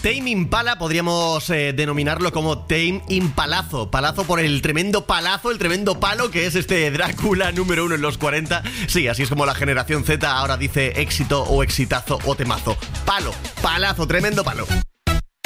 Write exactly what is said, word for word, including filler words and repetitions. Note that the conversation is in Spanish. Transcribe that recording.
Tame Impala podríamos eh, denominarlo como Tame Impalazo. Palazo por el tremendo palazo, el tremendo palo que es este Drácula número uno en los cuarenta. Sí, así es como la generación Z ahora dice éxito o exitazo o temazo. Palo, palazo, tremendo palo.